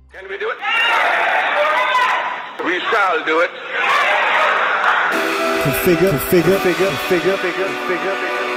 Can we do it? We shall do it. Configure.